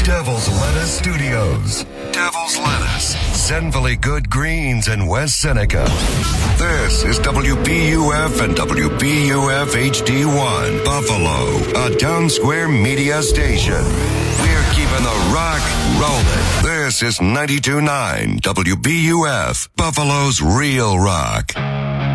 Devil's Lettuce Studios. Devil's Lettuce. Zenville Good Greens in West Seneca. This is WPUF and WPUF HD1 Buffalo, a Town Square media station. We're keeping the rock rolling. This is 92.9 WPUF, Buffalo's Real Rock.